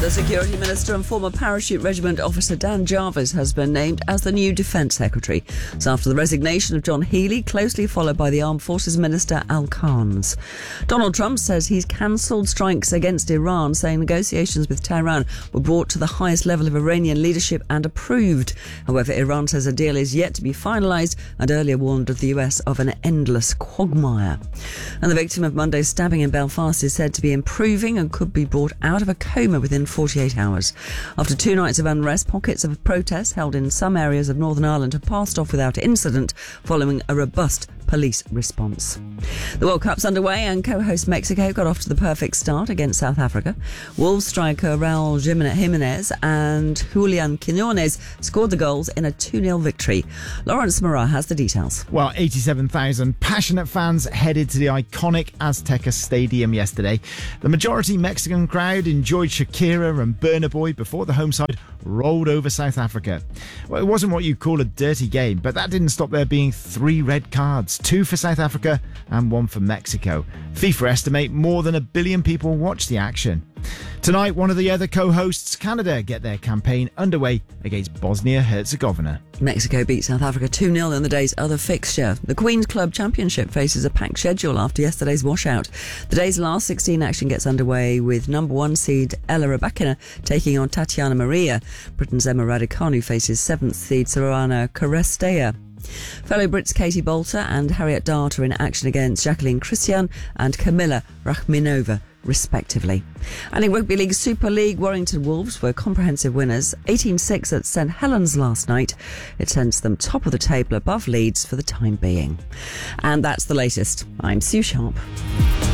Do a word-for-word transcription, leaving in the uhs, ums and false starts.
The Security Minister and former Parachute Regiment officer Dan Jarvis has been named as the new Defence Secretary. It's after the resignation of John Healey, closely followed by the Armed Forces Minister Al Khan's. Donald Trump says he's cancelled strikes against Iran, saying negotiations with Tehran were brought to the highest level of Iranian leadership and approved. However, Iran says a deal is yet to be finalised and earlier warned of the U S of an endless quagmire. And the victim of Monday's stabbing in Belfast is said to be improving and could be brought out of a coma within forty-eight hours. After two nights of unrest, pockets of protests held in some areas of Northern Ireland have passed off without incident following a robust police response. The World Cup's underway and co-host Mexico got off to the perfect start against South Africa. Wolves striker Raul Jimenez and Julian Quinones scored the goals in a two nil victory. Lawrence Murrah has the details. Well, eighty-seven thousand passionate fans headed to the iconic Azteca Stadium yesterday. The majority Mexican crowd enjoyed Shakira and Burna Boy before the home side rolled over South Africa. Well, it wasn't what you'd call a dirty game, but that didn't stop there being three red cards, two for South Africa and one for Mexico. FIFA estimate more than a billion people watched the action. Tonight, one of the other co-hosts, Canada, get their campaign underway against Bosnia-Herzegovina. Mexico beat South Africa two nil in the day's other fixture. The Queen's Club Championship faces a packed schedule after yesterday's washout. The day's last sixteen action gets underway with number one seed Ella Rybakina taking on Tatiana Maria. Britain's Emma Raducanu faces seventh seed Sorana Carestea. Fellow Brits Katie Bolter and Harriet Dart are in action against Jacqueline Christian and Camilla Rachminova, respectively. And in Rugby League Super League, Warrington Wolves were comprehensive winners, eighteen six at St Helens last night. It sends them top of the table above Leeds for the time being. And that's the latest. I'm Sue Sharp.